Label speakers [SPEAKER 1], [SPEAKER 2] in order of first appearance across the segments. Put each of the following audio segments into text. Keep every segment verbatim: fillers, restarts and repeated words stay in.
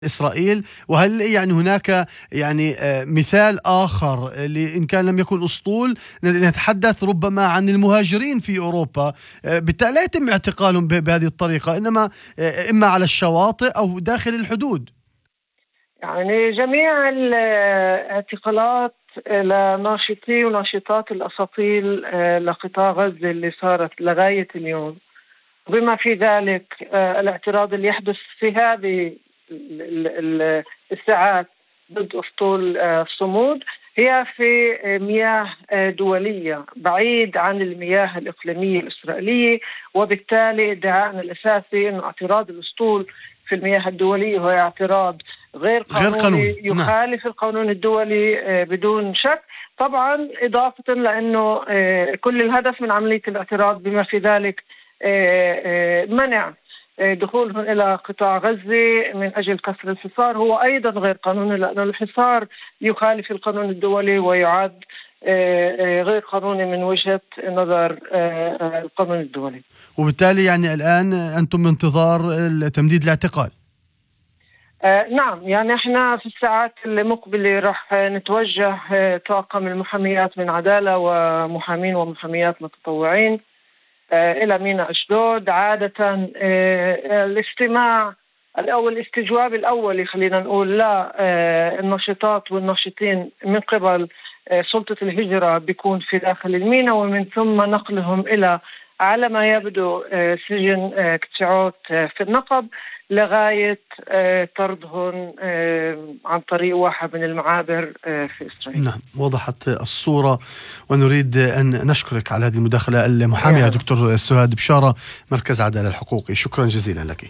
[SPEAKER 1] إسرائيل؟ وهل يعني هناك يعني مثال آخر إن كان لم يكن أسطول نتحدث ربما عن المهاجرين في أوروبا، بالتالي لا يتم اعتقالهم بهذه الطريقة، إنما إما على الشواطئ أو داخل الحدود؟
[SPEAKER 2] يعني جميع الاعتقالات لناشطي وناشطات الأساطيل لقطاع غزة اللي صارت لغاية اليوم، بما في ذلك الاعتراض اللي يحدث في هذه الساعات ضد أسطول صمود، هي في مياه دولية بعيد عن المياه الإقليمية الإسرائيلية، وبالتالي ادعاءنا الأساسي أنه اعتراض الأسطول في المياه الدولية هو اعتراض غير قانوني يخالف القانون الدولي بدون شك. طبعا إضافة لأنه كل الهدف من عملية الاعتراض بما في ذلك منع دخولهم إلى قطاع غزة من أجل كسر الحصار هو أيضا غير قانوني، لأن الحصار يخالف القانون الدولي ويعد غير قانوني من وجهة نظر القانون الدولي.
[SPEAKER 1] وبالتالي يعني الآن أنتم بانتظار تمديد الاعتقال؟
[SPEAKER 2] آه نعم، يعني احنا في الساعات المقبلة راح نتوجه طاقم المحاميات من عدالة ومحامين ومحاميات متطوعين آه إلى ميناء أشدود، عادة آه الاستماع أو الاستجواب الأولي خلينا نقول لا آه الناشطات والناشطين من قبل آه سلطة الهجرة بيكون في داخل الميناء، ومن ثم نقلهم إلى على ما يبدو آه سجن آه كتشعوت آه في النقب لغاية آه طردهم آه عن طريق واحد من المعابر آه في إسرائيل.
[SPEAKER 1] نعم، وضحت الصورة، ونريد أن نشكرك على هذه المداخلة المحامية دكتور سهاد بشارة، مركز عدالة الحقوقي. شكرا جزيلا لك.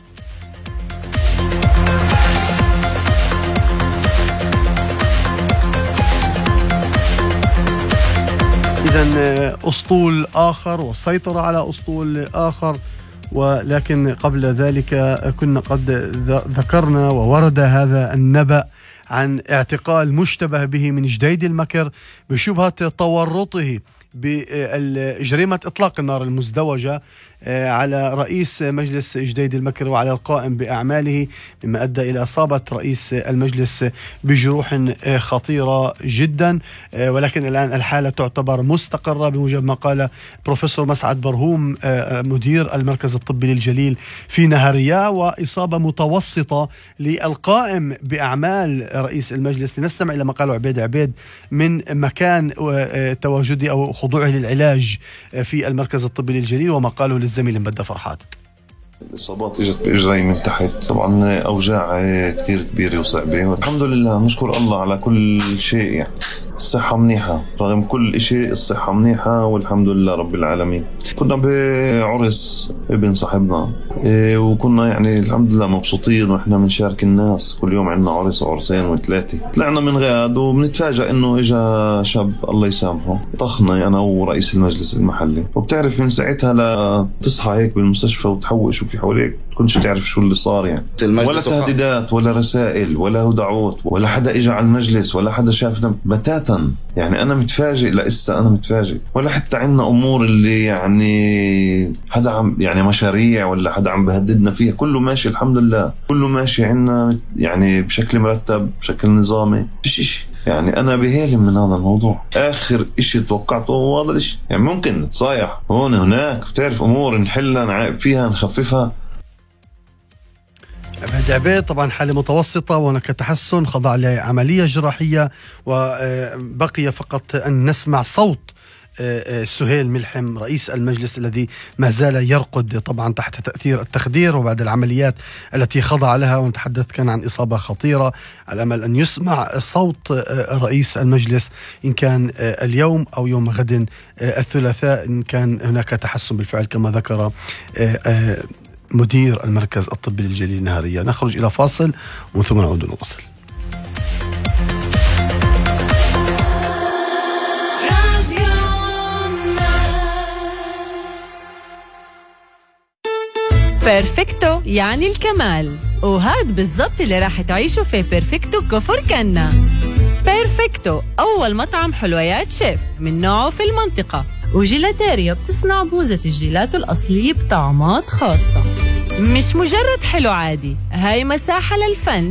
[SPEAKER 1] إذن أسطول آخر والسيطرة على أسطول آخر، ولكن قبل ذلك كنا قد ذكرنا وورد هذا النبأ عن اعتقال مشتبه به من جديد المكر بشبهة تورطه بجريمة إطلاق النار المزدوجة على رئيس مجلس جديد المكر وعلى القائم بأعماله، مما أدى إلى إصابة رئيس المجلس بجروح خطيرة جدا. ولكن الآن الحالة تعتبر مستقرة بموجب ما قال بروفيسور مسعد برهوم مدير المركز الطبي للجليل في نهارية، وإصابة متوسطة للقائم بأعمال رئيس المجلس. لنستمع إلى ما قاله عبيد عبيد من مكان تواجدي أو خضوعه للعلاج في المركز الطبي للجليل، وما قاله للزميل مبدأ فرحات.
[SPEAKER 3] الإصابات اجت بإجري من تحت، طبعا أوجاع كتير كبيرة وصعبة. الحمد لله، نشكر الله على كل شيء. يعني الصحة منيحة رغم كل شيء، الصحة منيحة والحمد لله رب العالمين. كنا بعرس ابن صاحبنا وكنا يعني الحمد لله مبسوطين، وإحنا بنشارك الناس كل يوم عندنا عرس وعرسين وثلاثة. طلعنا من غاد وبنتفاجأ إنه إجا شاب الله يسامحه طخنا أنا ورئيس المجلس المحلي، وبتعرف من ساعتها لا تصحى هيك بالمستشفى وتحوش وفي حواليك كنتش تعرف شو اللي صار. يعني ولا تهديدات ولا رسائل ولا دعوات ولا حدا اجى على المجلس ولا حدا شافنا بتاتا. يعني انا متفاجئ، لسه انا متفاجئ. ولا حتى عنا امور اللي يعني حدا عم يعني مشاريع ولا حدا عم بهددنا فيها، كله ماشي الحمد لله، كله ماشي عنا يعني بشكل مرتب بشكل نظامي، فيش اشي. يعني أنا بهالم من هذا الموضوع. آخر إشي توقعته هو هذا الإشي. يعني ممكن تصايح هون هناك، بتعرف أمور نحلها فيها نخففها.
[SPEAKER 1] عبيد عبيد طبعا حالة متوسطة وهناك تحسن، خضع لعملية جراحية، وبقي فقط أن نسمع صوت سهيل ملحم رئيس المجلس الذي ما زال يرقد طبعا تحت تأثير التخدير وبعد العمليات التي خضع لها، ونتحدث كان عن إصابة خطيرة. على أمل أن يسمع صوت رئيس المجلس إن كان اليوم أو يوم غد الثلاثاء، إن كان هناك تحسن بالفعل كما ذكر مدير المركز الطبي للجليل النهارية. نخرج إلى فاصل ومن ثم نعود نواصل.
[SPEAKER 4] بيرفكتو يعني الكمال، وهاد بالضبط اللي راح تعيشوا في بيرفكتو كفر كنا. بيرفكتو أول مطعم حلويات شيف من نوعه في المنطقة، وجيلاتيريا بتصنع بوزة الجيلاتو الأصلية بطعمات خاصة. مش مجرد حلو عادي، هاي مساحة للفن